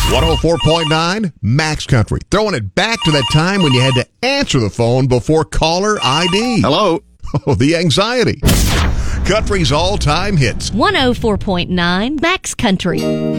104.9 Max Country. Throwing it back to that time when you had to answer the phone before caller ID. Hello. Oh, the anxiety. Country's all-time hits. 104.9 Max Country.